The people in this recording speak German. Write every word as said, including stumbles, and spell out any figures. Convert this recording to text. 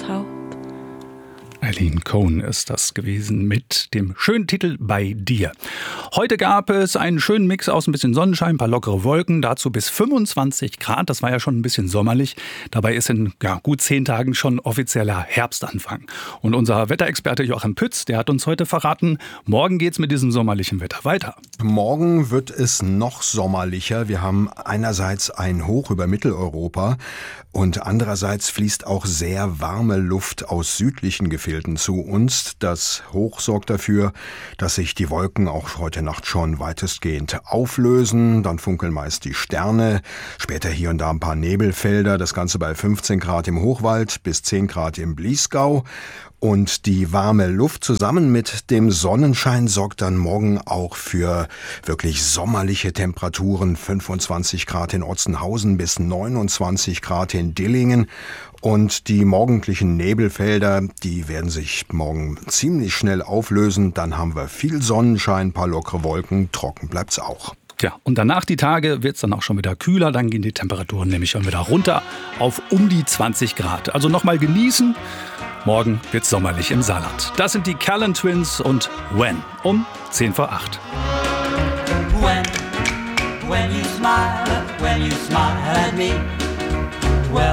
taucht. Eileen Cohen ist das gewesen mit dem schönen Titel Bei dir. Heute gab es einen schönen Mix aus ein bisschen Sonnenschein, ein paar lockere Wolken, dazu bis fünfundzwanzig Grad. Das war ja schon ein bisschen sommerlich. Dabei ist in ja, gut zehn Tagen schon offizieller Herbstanfang. Und unser Wetterexperte Joachim Pütz, der hat uns heute verraten, morgen geht's mit diesem sommerlichen Wetter weiter. Morgen wird es noch sommerlicher. Wir haben einerseits ein Hoch über Mitteleuropa und andererseits fließt auch sehr warme Luft aus südlichen Gefilden zu uns. Das Hoch sorgt dafür, dass sich die Wolken auch heute Nacht schon weitestgehend auflösen. Dann funkeln meist die Sterne. Später hier und da ein paar Nebelfelder. Das Ganze bei fünfzehn Grad im Hochwald bis zehn Grad im Bliesgau. Und die warme Luft zusammen mit dem Sonnenschein sorgt dann morgen auch für wirklich sommerliche Temperaturen. fünfundzwanzig Grad in Otzenhausen bis neunundzwanzig Grad in Dillingen. Und die morgendlichen Nebelfelder, die werden sich morgen ziemlich schnell auflösen. Dann haben wir viel Sonnenschein, ein paar lockere Wolken, trocken bleibt's auch. Ja, und danach die Tage wird es dann auch schon wieder kühler. Dann gehen die Temperaturen nämlich schon wieder runter auf um die zwanzig Grad. Also nochmal genießen. Morgen wird's sommerlich im Saarland. Das sind die Callan Twins und When um zehn vor acht. When, when you smile, when you smile at me.